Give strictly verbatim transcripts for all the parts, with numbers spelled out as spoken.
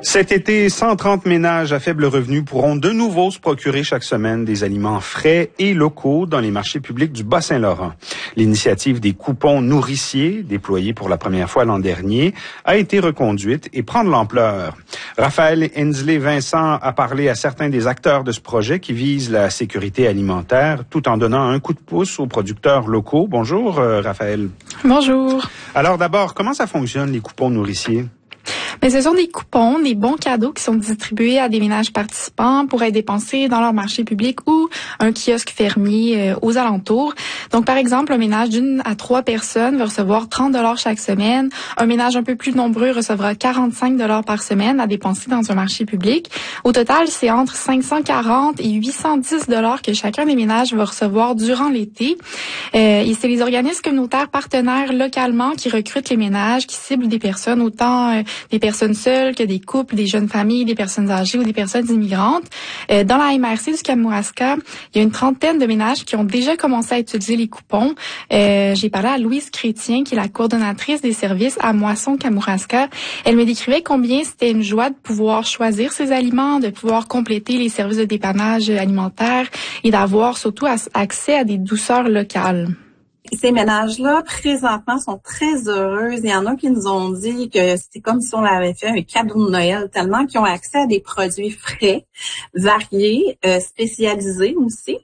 Cet été, cent trente ménages à faible revenu pourront de nouveau se procurer chaque semaine des aliments frais et locaux dans les marchés publics du Bas-Saint-Laurent. L'initiative des coupons nourriciers, déployée pour la première fois l'an dernier, a été reconduite et prend de l'ampleur. Raphaël Hensley-Vincent a parlé à certains des acteurs de ce projet qui vise la sécurité alimentaire tout en donnant un coup de pouce aux producteurs locaux. Bonjour, euh, Raphaël. Bonjour. Alors d'abord, comment ça fonctionne, les coupons nourriciers? Mais ce sont des coupons, des bons cadeaux qui sont distribués à des ménages participants pour être dépensés dans leur marché public ou un kiosque fermier euh, aux alentours. Donc, par exemple, un ménage d'une à trois personnes va recevoir trente dollars chaque semaine. Un ménage un peu plus nombreux recevra quarante-cinq dollars par semaine à dépenser dans un marché public. Au total, c'est entre cinq cent quarante et huit cent dix dollars que chacun des ménages va recevoir durant l'été. Euh, et c'est les organismes communautaires partenaires localement qui recrutent les ménages, qui ciblent des personnes, autant euh, des personnes seules que des couples, des jeunes familles, des personnes âgées ou des personnes immigrantes. Euh, dans la M R C du Kamouraska, il y a une trentaine de ménages qui ont déjà commencé à utiliser les coupons. Euh, j'ai parlé à Louise Chrétien, qui est la coordonnatrice des services à Moisson Kamouraska. Elle me décrivait combien c'était une joie de pouvoir choisir ses aliments, de pouvoir compléter les services de dépannage alimentaire et d'avoir surtout accès à des douceurs locales. Ces ménages-là, présentement, sont très heureuses. Il y en a qui nous ont dit que c'est comme si on avait fait un cadeau de Noël, tellement qu'ils ont accès à des produits frais, variés, euh, spécialisés aussi.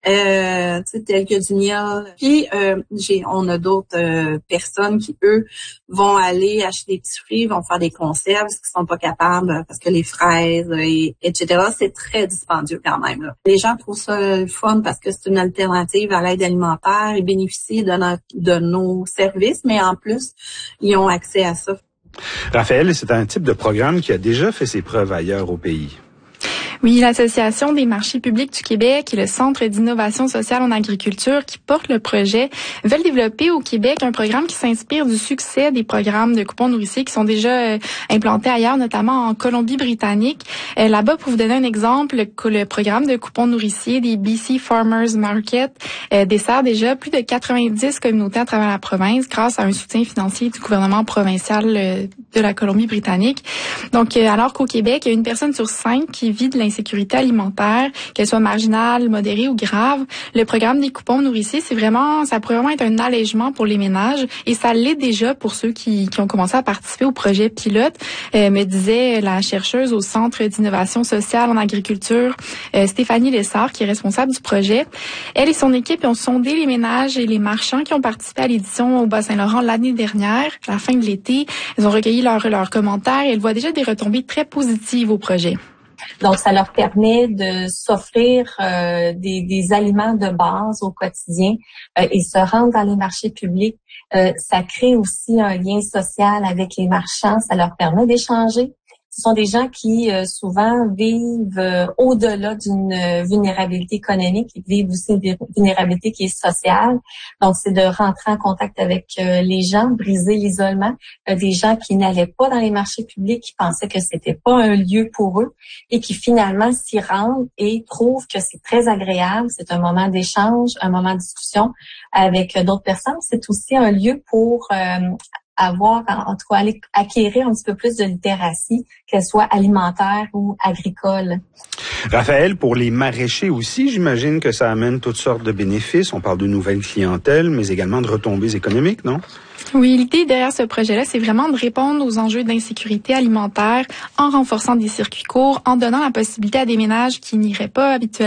Euh, tu sais, tels que du miel. Puis, euh, j'ai, on a d'autres euh, personnes qui, eux, vont aller acheter des petits fruits, vont faire des conserves, parce qu'ils sont pas capables, parce que les fraises, et, etc., c'est très dispendieux quand même. Là. Les gens trouvent ça le fun parce que c'est une alternative à l'aide alimentaire. Ils bénéficient de, notre, de nos services, mais en plus, ils ont accès à ça. Raphaël, c'est un type de programme qui a déjà fait ses preuves ailleurs au pays. Oui, l'Association des marchés publics du Québec et le Centre d'innovation sociale en agriculture qui porte le projet veulent développer au Québec un programme qui s'inspire du succès des programmes de coupons nourriciers qui sont déjà euh, implantés ailleurs, notamment en Colombie-Britannique. Euh, là-bas, pour vous donner un exemple, le, le programme de coupons nourriciers des B C Farmers Market euh, dessert déjà plus de quatre-vingt-dix communautés à travers la province grâce à un soutien financier du gouvernement provincial euh, de la Colombie-Britannique. Donc, euh, alors qu'au Québec, il y a une personne sur cinq qui vit de l'insécurité alimentaire, qu'elle soit marginale, modérée ou grave, le programme des coupons nourriciers, c'est vraiment, ça pourrait vraiment être un allègement pour les ménages et ça l'est déjà pour ceux qui, qui ont commencé à participer au projet pilote, euh, me disait la chercheuse au Centre d'innovation sociale en agriculture, euh, Stéphanie Lessard, qui est responsable du projet. Elle et son équipe ont sondé les ménages et les marchands qui ont participé à l'édition au Bas-Saint-Laurent l'année dernière, à la fin de l'été. Ils ont recueilli leurs leurs commentaires et elle voit déjà des retombées très positives au projet. Donc, ça leur permet de s'offrir euh, des, des aliments de base au quotidien euh, et se rendre dans les marchés publics. Euh, ça crée aussi un lien social avec les marchands. Ça leur permet d'échanger. Ce sont des gens qui euh, souvent vivent euh, au-delà d'une euh, vulnérabilité économique, ils vivent aussi une vulnérabilité qui est sociale. Donc, c'est de rentrer en contact avec euh, les gens, briser l'isolement, euh, des gens qui n'allaient pas dans les marchés publics, qui pensaient que c'était pas un lieu pour eux et qui finalement s'y rendent et trouvent que c'est très agréable. C'est un moment d'échange, un moment de discussion avec euh, d'autres personnes. C'est aussi un lieu pour euh, avoir, en tout cas, aller acquérir un petit peu plus de littératie, qu'elle soit alimentaire ou agricole. Raphaël, pour les maraîchers aussi, j'imagine que ça amène toutes sortes de bénéfices. On parle de nouvelles clientèles, mais également de retombées économiques, non? Oui, l'idée derrière ce projet-là, c'est vraiment de répondre aux enjeux d'insécurité alimentaire en renforçant des circuits courts, en donnant la possibilité à des ménages qui n'iraient pas habituellement